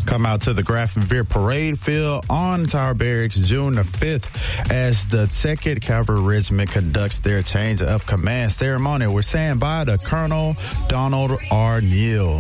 Come out to the Grafton Veer Parade Field on Tower Barracks June the 5th as the 2nd Cavalry Regiment conducts their change of command ceremony. We're saying bye to Colonel Donald R. Neal.